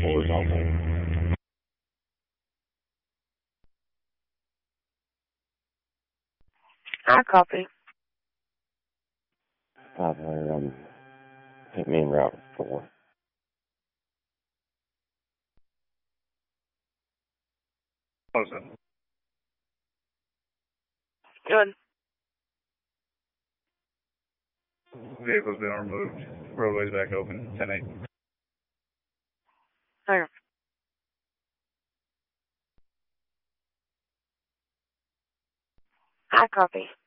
I copy. 500, hit me in route 4. Close up. Good. Vehicle's been removed. Roadway's back open. 10-8. Okay. I copy.